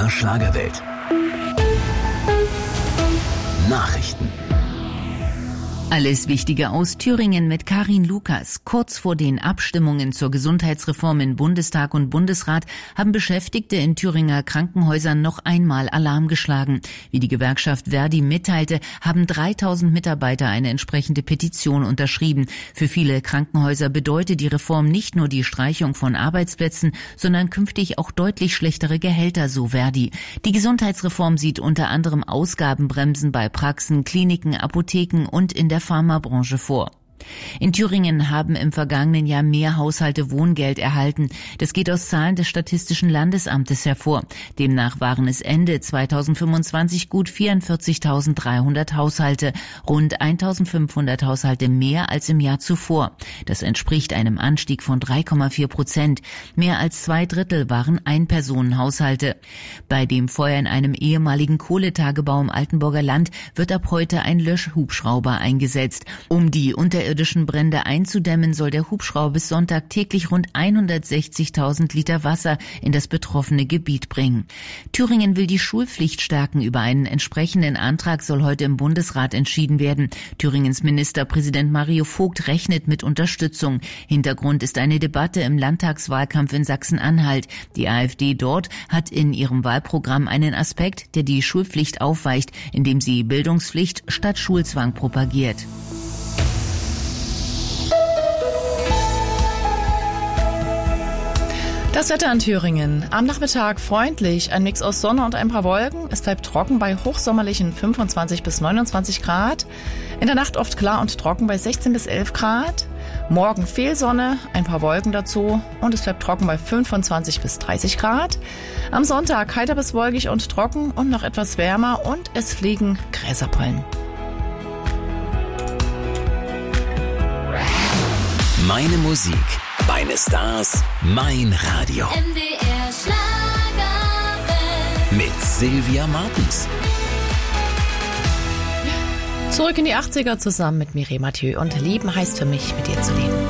MDR Schlagerwelt. Nachrichten. Alles Wichtige aus Thüringen mit Karin Lukas. Kurz vor den Abstimmungen zur Gesundheitsreform in Bundestag und Bundesrat haben Beschäftigte in Thüringer Krankenhäusern noch einmal Alarm geschlagen. Wie die Gewerkschaft Verdi mitteilte, haben 3000 Mitarbeiter eine entsprechende Petition unterschrieben. Für viele Krankenhäuser bedeutet die Reform nicht nur die Streichung von Arbeitsplätzen, sondern künftig auch deutlich schlechtere Gehälter, so Verdi. Die Gesundheitsreform sieht unter anderem Ausgabenbremsen bei Praxen, Kliniken, Apotheken und in der Pharmabranche vor. In Thüringen haben im vergangenen Jahr mehr Haushalte Wohngeld erhalten. Das geht aus Zahlen des Statistischen Landesamtes hervor. Demnach waren es Ende 2025 gut 44.300 Haushalte, rund 1.500 Haushalte mehr als im Jahr zuvor. Das entspricht einem Anstieg von 3,4%. Mehr als 2/3 waren Einpersonenhaushalte. Bei dem Feuer in einem ehemaligen Kohletagebau im Altenburger Land wird ab heute ein Löschhubschrauber eingesetzt. Um die unterirdischen Brände einzudämmen, soll der Hubschrauber bis Sonntag täglich rund 160.000 Liter Wasser in das betroffene Gebiet bringen. Thüringen will die Schulpflicht stärken. Über einen entsprechenden Antrag soll heute im Bundesrat entschieden werden. Thüringens Ministerpräsident Mario Vogt rechnet mit Unterstützung. Hintergrund ist eine Debatte im Landtagswahlkampf in Sachsen-Anhalt. Die AfD dort hat in ihrem Wahlprogramm einen Aspekt, der die Schulpflicht aufweicht, indem sie Bildungspflicht statt Schulzwang propagiert. Das Wetter in Thüringen. Am Nachmittag freundlich, ein Mix aus Sonne und ein paar Wolken. Es bleibt trocken bei hochsommerlichen 25 bis 29 Grad. In der Nacht oft klar und trocken bei 16 bis 11 Grad. Morgen viel Sonne, ein paar Wolken dazu und es bleibt trocken bei 25 bis 30 Grad. Am Sonntag heiter bis wolkig und trocken und noch etwas wärmer und es fliegen Gräserpollen. Meine Musik, meine Stars, mein Radio. MDR Schlagerwelt. Mit Sylvia Martens. Zurück in die 80er zusammen mit Mireille Mathieu und Lieben heißt für mich, mit dir zu leben.